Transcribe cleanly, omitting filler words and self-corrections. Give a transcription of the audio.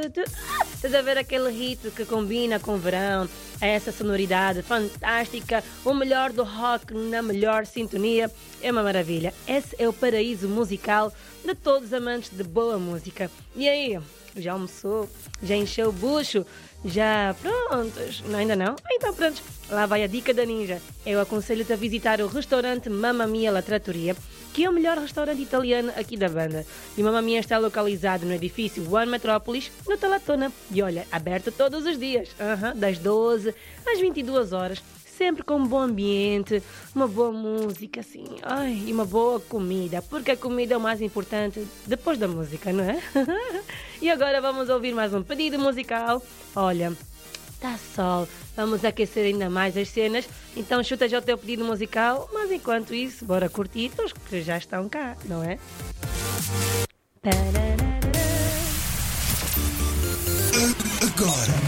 Estás a ver aquele hit que combina com verão, essa sonoridade fantástica, o melhor do rock na melhor sintonia. É uma maravilha. Esse é o paraíso musical de todos os amantes de boa música. E aí, já almoçou? Já encheu o bucho? Já prontos? Não, ainda não? Então prontos. Lá vai a dica da Ninja. Eu aconselho-te a visitar o restaurante Mamma Mia La Trattoria, que é o melhor restaurante italiano aqui da banda. E Mamma Mia está localizado no edifício One Metropolis, no Talatona. E olha, aberto todos os dias, das 12 às 22 horas. Sempre com um bom ambiente, uma boa música, assim, e uma boa comida, porque a comida é o mais importante depois da música, não é? E agora vamos ouvir mais um pedido musical. Olha, tá sol, vamos aquecer ainda mais as cenas, então chuta já o teu pedido musical, mas enquanto isso, bora curtir os que já estão cá, não é? Agora